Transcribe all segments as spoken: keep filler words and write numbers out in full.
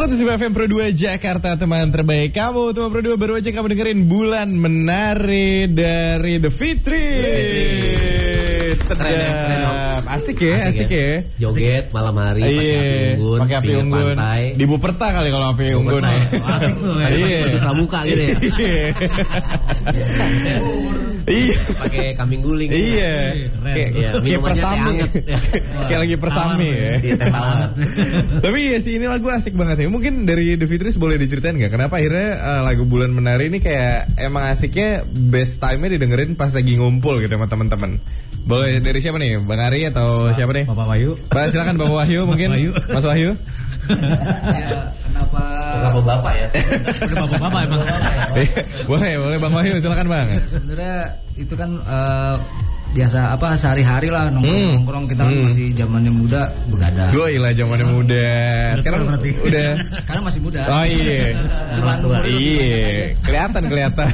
seratus lima F M Pro dua Jakarta, teman terbaik kamu. Teman Pro dua, baru aja kamu dengerin Bulan Menari dari The Fitris. Sedap. Asik ya, asik, asik ya. ya. Joget malam hari pakai api unggun, pakai api unggun. Di Buperta kali kalau api unggun. Asik tuh ya. Iya. Pramuka gitu ya. Iya. Pakai kambing guling. Iya. Kayak kayak persami. Kayak lagi persami ya. Tapi ya sih ini lagu asik banget ya. Mungkin dari The Fitris boleh diceritain nggak kenapa akhirnya uh, lagu Bulan Menari ini kayak emang asiknya best time-nya didengerin pas lagi ngumpul gitu sama teman-teman. Boleh dari siapa nih? Bang Ari atau Bapak, siapa nih? Bapak Wahyu. Pak silakan Bapak Wahyu mungkin. Mas Wahyu. Mas Wahyu. Ya, kenapa? Kenapa Bapak ya? Udah Bapak-bapak emang. Boleh, boleh Bang Wahyu silakan Bang. Ya, sebenarnya itu kan uh, biasa apa sehari-hari lah nongkrong-nongkrong, kita kan hmm. masih zamannya muda begadang. Gue ilah zamannya muda. Sekarang udah. Sekarang masih muda. Oh iya. Cuman iya. Kelihatan kelihatan.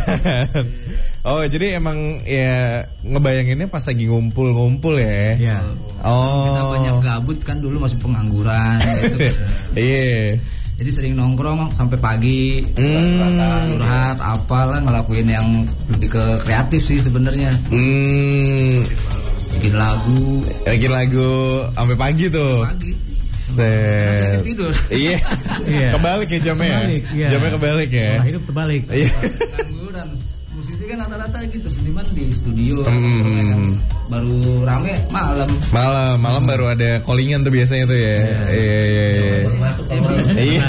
Oh jadi emang ya ngebayanginnya pas lagi ngumpul-ngumpul ya. Iya. Oh. Kita banyak gabut kan dulu masih pengangguran gitu. Iya. Jadi sering nongkrong sampai pagi, hmm. curhat, apalah, ngelakuin yang lebih ke kreatif sih sebenarnya. Hmm. Bikin lagu, bikin lagu sampai pagi tuh. Pagi. Set. Tidur. Iya. Kebalik ya jamnya. Kebalik, ya. Jamnya kebalik ya. Malah hidup terbalik. Iya. Pengangguran. Musisi kan rata-rata gitu, seniman di studio. Hmm. Baru rame malam. Malam, malam hmm. baru ada callingan tuh biasanya tuh ya. Iya, iya, iya. Iya.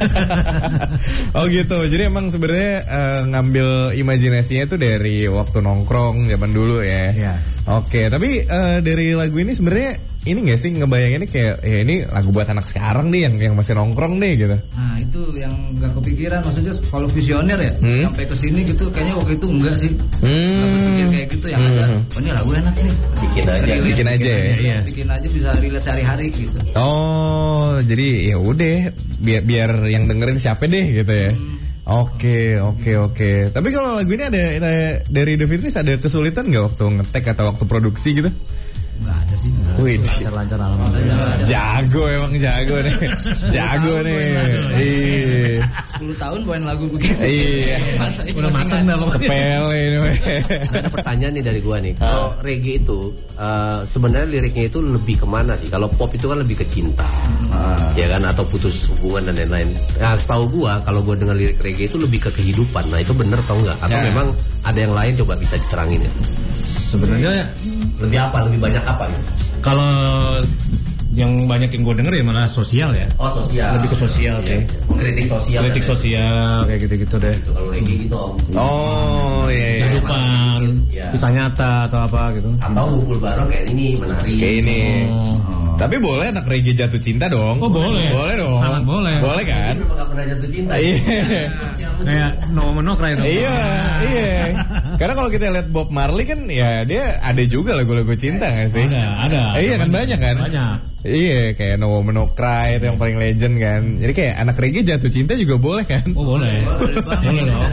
Oh gitu. Jadi emang sebenarnya uh, ngambil imajinasinya tuh dari waktu nongkrong zaman dulu ya. Iya. Oke, tapi uh, dari lagu ini sebenarnya ini nggak sih ngebayanginnya kayak ya ini lagu buat anak sekarang nih yang yang masih nongkrong nih gitu. Nah itu yang nggak kepikiran, maksudnya kalau visioner ya hmm? sampai ke sini gitu kayaknya waktu itu enggak sih. Hmm. Nggak berpikir kayak gitu yang hmm. ada. Oh ini lagu enak nih. Bikin aja, relate, bikin, bikin aja ya. Iya. Bikin aja bisa relate sehari-hari gitu. Oh jadi ya udah biar biar yang dengerin siapa deh gitu ya. Hmm. Oke, oke, oke. Tapi kalau lagu ini ada, ada dari The Fitris ada kesulitan nggak waktu ngetek atau waktu produksi gitu? Nggak ada sih. Wih, lancar-lancar alhamdulillah. Jago emang jago nih. Jago nih. Iya. sepuluh tahun buat lagu begitu. Iya. Udah matang dah pokoknya. Sepele ini. Ada pertanyaan nih dari gua nih. Kalau reggae itu uh, sebenarnya liriknya itu lebih kemana sih? Kalau pop itu kan lebih ke cinta, hmm. ya kan, atau putus hubungan dan lain-lain. Nah, setahu gua kalau gua dengar lirik reggae itu lebih ke kehidupan. Nah, itu bener atau enggak? Atau ya. Memang ada yang lain, coba bisa diterangin ya? Sebenarnya lebih apa? Lebih banyak apa gitu? Kalau yang banyak yang gue denger ya malah sosial ya. Oh sosial. Lebih ke sosial sih. Kritik sosial. Kritik sosial kayak gitu-gitu deh. Gitu, kalau reggae gitu. Oh iya. iya. Kehidupan, ya. Kisah nyata atau apa gitu. Atau ngumpul bareng kayak ini, menari. Kayak ini. Oh. Tapi boleh anak reggae jatuh cinta dong. Oh boleh. Boleh dong. Sangat boleh. Boleh kan? Tapi nggak pernah jatuh cinta. Iya. Kayak no menokrai dong. Iya, iya. Karena kalau kita lihat Bob Marley kan ya dia ada juga lagu-lagu cinta nggak sih? Ada, ada. Iya kan banyak kan? Banyak. Iya, kayak No Woman No Cry itu yang paling legend kan. Jadi kayak anak reggae jatuh cinta juga boleh kan? Oh boleh. Boleh dong.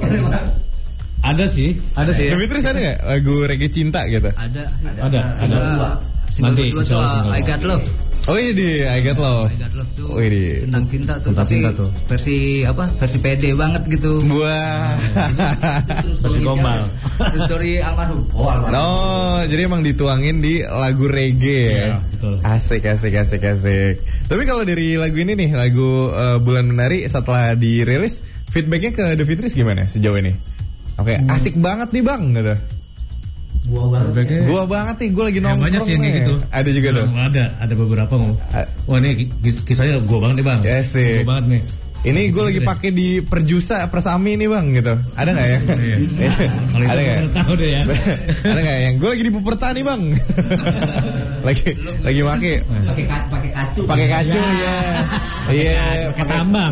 Ada sih, ada sih. The Fitris ada nggak lagu reggae cinta gitu? Ada, ada, ada. Nanti I Got Love. Oh iya di I Got Love. I Got Love tuh. Oh iya. Tentang cinta tuh. Tentang tapi cinta tuh. Versi apa? Versi pede banget gitu. Wah. Versi gombal. Story almarhum. Oh almarhum. No, jadi emang dituangin di lagu reggae ya. Iya, betul. Asik, asik, asik, asik. Tapi kalau dari lagu ini nih, lagu uh, Bulan Menari setelah dirilis, feedbacknya ke The Fitris gimana sejauh ini? Oke, okay, hmm. asik banget nih bang, gitu. Gua banget. Ya. Gua banget nih, gua lagi nongkrong. Ya, banyak sih yang gitu. Ada juga tuh. Ada, ada beberapa mau. Wah ini kisahnya gua banget nih bang. Yes, gua banget nih. Ini gue lagi pakai di Perjusa Persami nih bang gitu. Ada nggak ya? Kalau ada nggak? Tahu deh ya. Ada nggak yang gue lagi di Puperta nih bang? lagi lagi pakai. Pakai pakai kacu. Pakai kacu ya. Iya. Pakai tambang.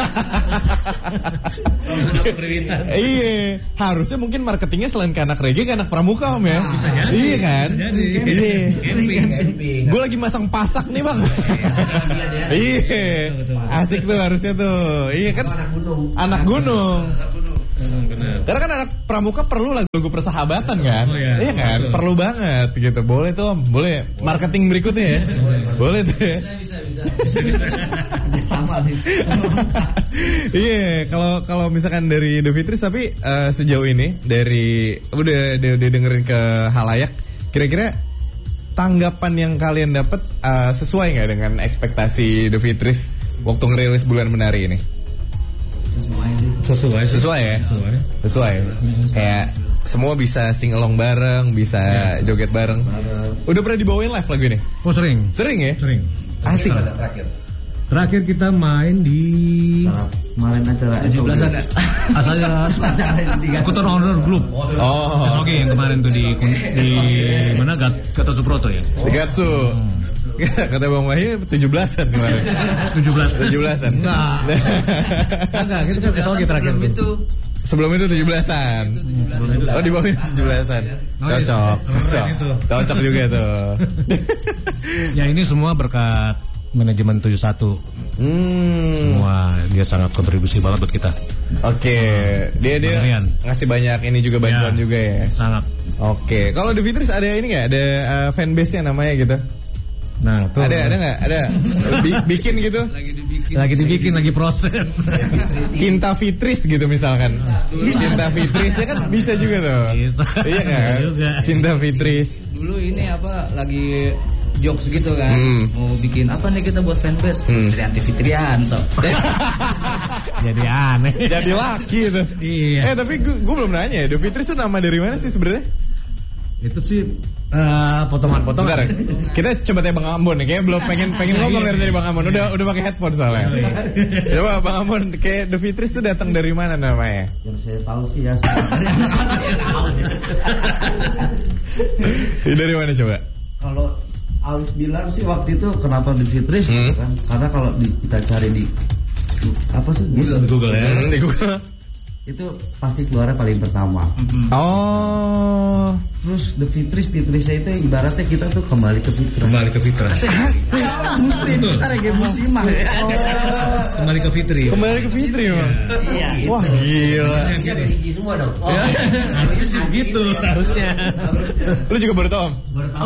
Iya. Harusnya mungkin marketingnya selain ke anak reggae ke anak pramuka om ya. Iya kan? Iya. Gue lagi masang pasak nih bang. Iya. Asik tuh harusnya tuh. Iya kan anak gunung. Anak gunung. Anak gunung. Benar. Karena kan anak pramuka perlu lagu-lagu persahabatan kan? Oh, iya. Iya kan? Betul. Perlu banget gitu. Boleh tuh Om. Boleh. Marketing berikutnya ya. Boleh, boleh tuh ya. Bisa bisa bisa. bisa. Sama Iya, kalau kalau misalkan dari The Fitris tapi uh, sejauh ini dari udah udah, udah dengerin ke halayak, kira-kira tanggapan yang kalian dapat uh, sesuai nggak dengan ekspektasi The Fitris waktu ngerilis Bulan Menari ini? Sesuai sih. Sesuai. Sesuai ya? Sesuai. Sesuai. Kayak semua bisa sing along bareng, bisa ya. Joget bareng. Udah pernah dibawain live lagu ini? Oh sering. Sering ya? Sering. Asik. Terakhir. Terakhir kita main di Kemarin acara tujuh belasan ya. asalnya Skuter Honor Group. Oh. Oke, yang kemarin tuh di di mana Gatot Subroto ya? Di Gatsu. Hmm. Kata Bang Wahyu tujuh belasan kemarin. tujuh belas. tujuh belasan. Enggak. Enggak, kita coba soalnya terakhir itu. Sebelum itu tujuh belasan. Oh, di bawah tujuh belasan. Cocok. Cocok. Cocok juga tuh. Ya ini semua berkat manajemen tujuh puluh satu. Hmm. Semua dia sangat kontribusi banget buat kita. Oke, dia dia Marian. ngasih banyak ini juga bantuan Ya, juga ya. Sangat. Oke, kalau The Fitris ada ini nggak? Ada uh, fanbase-nya namanya gitu? Nah, tuh. Ada ada nggak? Ada. Bi- bikin gitu? Lagi dibikin. Lagi dibikin, lagi proses. Cinta Fitris gitu misalkan. Cinta Fitris ya kan bisa juga tuh. Bisa. Iya kan? Juga. Cinta Fitris. Dulu ini apa lagi jokes gitu kan, Hmm. mau bikin apa nih kita buat fanbase, Hmm. Trianti Fitrianto. Jadi aneh. Jadi laki tuh. Iya. Eh tapi gue belum nanya ya, The Fitris itu nama dari mana sih sebenarnya? Itu sih uh, potongan-potongan. Bentar, kita coba tanya Bang Ambon nih, kayaknya belum pengen pengen ngomong dari tadi Bang Ambon. Udah udah pakai headphone soalnya. Coba Bang Ambon, kayak The Fitris itu datang dari mana namanya? Yang saya tahu sih ya. Dari mana coba? Kalau Alis bilang sih waktu itu kenapa The Fitris Hmm. gitu kan? Karena kalau di, kita cari di apa sih Google, Google ya. Hmm, di Google. itu pasti keluarnya paling pertama. Oh. Terus The Fitris, Fitrisnya itu ibaratnya kita tuh kembali ke fitrah. Kembali ke fitrah. Muslim, kita reggae muslimah. Oh. Kembali ke fitri. Kembali ke Fitri Bang. Iya. Wah gila. Tinggi semua dong. Oh. Harusnya sih gitu, harusnya. Lu juga baru tahu? Om? Baru tahu.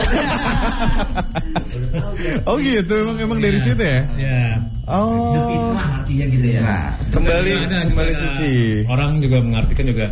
Oh gitu, emang emang dari situ ya? Ya. Oh. Fitnah artinya gitu ya. Nah, Kembali Ada kembali juga suci. Orang juga mengartikan juga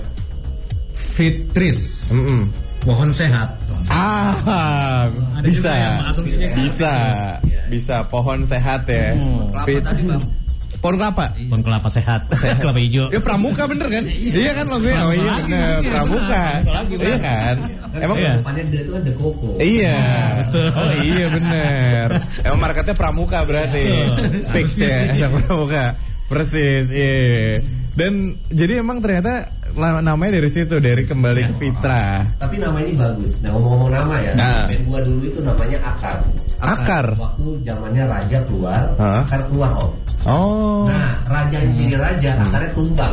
fitris. Mm-mm. Mohon sehat. Ah, Ada bisa, juga yang asumsinya gitu. bisa, bisa. Pohon sehat ya. Hmm. Kelapa Fit- tadi bang. Pohon kelapa. Pohon kelapa sehat. Kelapa hijau. Ya pramuka bener kan? Iya kan lagunya. Oh iya bener, pramuka. Iya kan? Emang Iya. Depannya dia itu kan The Coco. Iya. Betul. Oh iya bener. Emang marketnya pramuka berarti. Fix ya, ada pramuka. Persis, iya. Dan jadi emang ternyata la- namanya dari situ, dari kembali ke fitrah. Tapi nama ini bagus. Nah ngomong-ngomong nama ya, Nah. band gua dulu itu namanya Akar. Akar. Waktu zamannya raja keluar, Hah? Akar keluar om. Oh. Nah rajanya jadi raja, akarnya tumbang.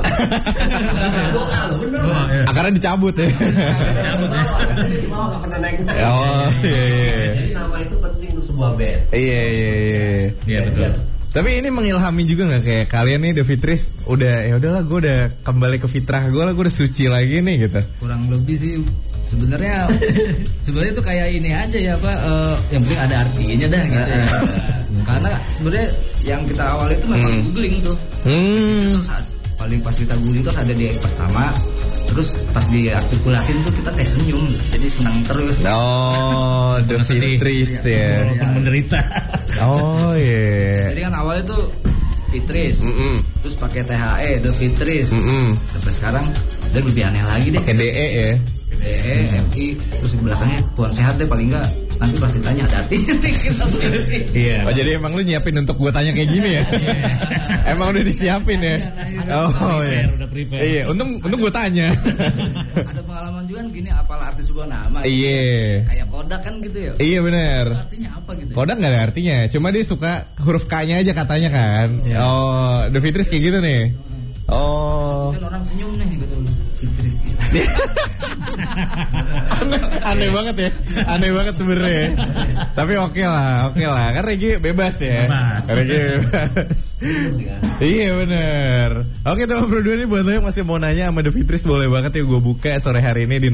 Doa loh, bener Oh, lah. iya. Akarnya dicabut ya. Akarnya di bawah nggak pernah naik naik. Oh iya iya. Jadi nama itu penting untuk sebuah band. Iya iya iya. Iya betul. Tapi ini mengilhami juga nggak kayak kalian nih The Fitris udah ya udahlah gue udah kembali ke fitrah gue lah, gue udah suci lagi nih gitu. Kurang lebih sih sebenarnya sebenarnya itu kayak ini aja ya Pak, eh, yang penting ada artinya dah gitu ya. Karena sebenarnya yang kita awal itu memang Hmm. googling tuh. Hmm. Itu saat paling pas kita googling itu ada di yang pertama, terus pas diartikulasin tuh kita kayak senyum, jadi senang terus. Oh, The Fitris ya. Walaupun menderita. Oh iya. Jadi kan awalnya tuh Fitris, Mm-mm. terus pakai T H E, The Fitris. Mm-mm. Sampai sekarang udah lebih aneh lagi deh. Pakai D E ya. D E, F I, terus di belakangnya pohon sehat deh paling enggak. Nanti pas ditanya ada artinya kita ngerti. Iya. Oh jadi emang lu nyiapin untuk gue tanya kayak gini ya? Emang udah disiapin ya? Oh iya. Udah prepare. Iya, untung untung gue tanya. Ada pengalaman juga kan gini, apal arti sebuah nama. Iya. Kayak kodak kan gitu ya. Iya benar. Artinya apa gitu? Kodak nggak ada artinya, cuma dia suka huruf K-nya aja katanya kan. Iya. Oh, The Fitris kayak gitu nih. Oh. Kan orang senyum nih gitu. Fitris gitu. aneh, aneh banget ya, aneh banget sebenarnya. Tapi oke lah, oke lah, kan Regi bebas ya. Bebas. Regi bebas. Iya bener. Oke teman berdua ini buat lo yang masih mau nanya sama The Fitris boleh banget ya gue buka sore hari ini di